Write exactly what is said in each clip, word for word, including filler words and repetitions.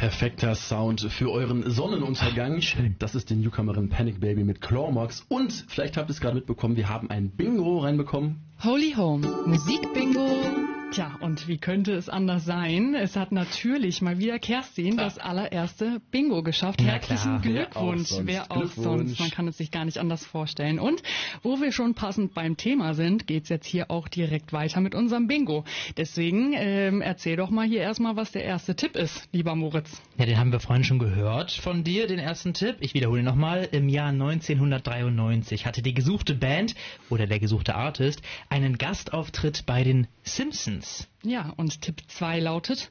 Perfekter Sound für euren Sonnenuntergang. Das ist die Newcomerin Panic Baby mit Clawmarks. Und vielleicht habt ihr es gerade mitbekommen, wir haben ein Bingo reinbekommen. Holy Home, Musikbingo. Tja, und wie könnte es anders sein? Es hat natürlich mal wieder Kerstin das allererste Bingo geschafft. Na Herzlichen klar. Glückwunsch. Wer auch sonst? Man kann es sich gar nicht anders vorstellen. Und wo wir schon passend beim Thema sind, geht's jetzt hier auch direkt weiter mit unserem Bingo. Deswegen ähm, erzähl doch mal hier erstmal, was der erste Tipp ist, lieber Moritz. Ja, den haben wir vorhin schon gehört von dir, den ersten Tipp. Ich wiederhole nochmal. Im Jahr neunzehnhundertdreiundneunzig hatte die gesuchte Band oder der gesuchte Artist einen Gastauftritt bei den Simpsons. Ja, und Tipp zwei lautet,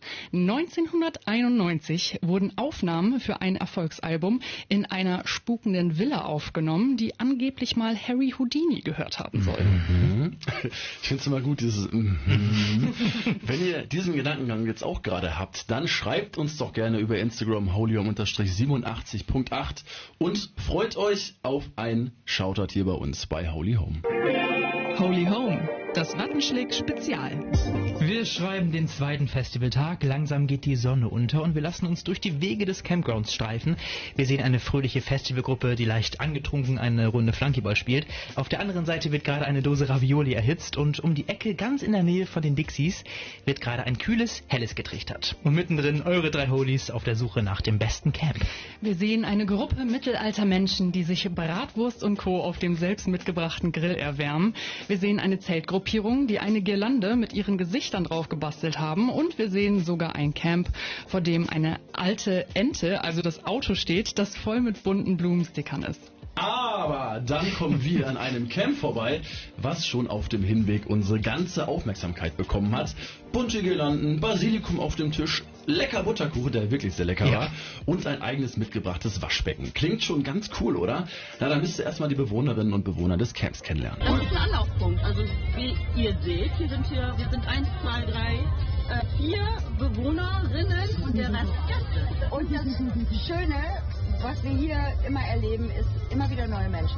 neunzehnhunderteinundneunzig wurden Aufnahmen für ein Erfolgsalbum in einer spukenden Villa aufgenommen, die angeblich mal Harry Houdini gehört haben soll. Mhm. Ich finde es immer gut, dieses mhm. Wenn ihr diesen Gedankengang jetzt auch gerade habt, dann schreibt uns doch gerne über Instagram holyhome siebenundachtzig Punkt acht und freut euch auf ein Shoutout hier bei uns bei Holy Home. Holy Home, das Wattenschläg-Spezial. Wir schreiben den zweiten Festivaltag, langsam geht die Sonne unter und wir lassen uns durch die Wege des Campgrounds streifen. Wir sehen eine fröhliche Festivalgruppe, die leicht angetrunken eine Runde Flunkyball spielt. Auf der anderen Seite wird gerade eine Dose Ravioli erhitzt und um die Ecke, ganz in der Nähe von den Dixies, wird gerade ein kühles, helles getrichtert. Und mittendrin eure drei Holies auf der Suche nach dem besten Camp. Wir sehen eine Gruppe mittelalter Menschen, die sich Bratwurst und Co. auf dem selbst mitgebrachten Grill erwärmen. Wir sehen eine Zeltgruppierung, die eine Girlande mit ihren Gesichtern drauf gebastelt haben. Und wir sehen sogar ein Camp, vor dem eine alte Ente, also das Auto steht, das voll mit bunten Blumenstickern ist. Aber dann kommen wir an einem Camp vorbei, was schon auf dem Hinweg unsere ganze Aufmerksamkeit bekommen hat. Bunte Girlanden, Basilikum auf dem Tisch, lecker Butterkuchen, der wirklich sehr lecker Ja. war, und ein eigenes mitgebrachtes Waschbecken. Klingt schon ganz cool, oder? Na, dann müsst ihr erstmal die Bewohnerinnen und Bewohner des Camps kennenlernen. Das ist ein Anlaufpunkt. Also wie ihr seht, hier sind hier, wir sind eins, zwei, drei, äh, vier Bewohnerinnen und der Rest Gäste. Und das Schöne, was wir hier immer erleben, ist immer wieder neue Menschen.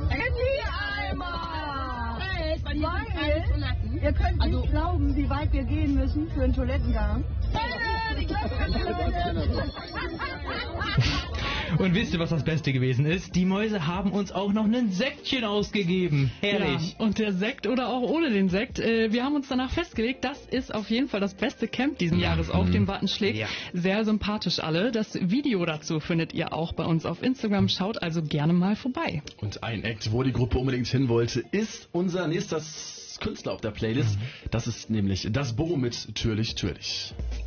Eimer! Hey, bei mir sind keine Toiletten. Ihr könnt Also- nicht glauben, wie weit wir gehen müssen für einen Toilettengang. Und wisst ihr, was das Beste gewesen ist? Die Mäuse haben uns auch noch ein Sektchen ausgegeben. Herrlich. Ja, und der Sekt oder auch ohne den Sekt, äh, wir haben uns danach festgelegt, das ist auf jeden Fall das beste Camp diesen Jahres auf dem Wattenschläg. Ja. Sehr sympathisch alle. Das Video dazu findet ihr auch bei uns auf Instagram. Schaut also gerne mal vorbei. Und ein Act, wo die Gruppe unbedingt hin wollte, ist unser nächster Künstler auf der Playlist. Das ist nämlich das Bo mit Türlich, Türlich.